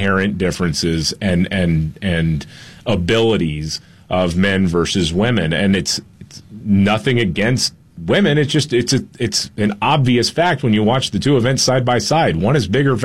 inherent differences and abilities of men versus women, and it's nothing against women. It's just it's an obvious fact when you watch the two events side by side. One is bigger,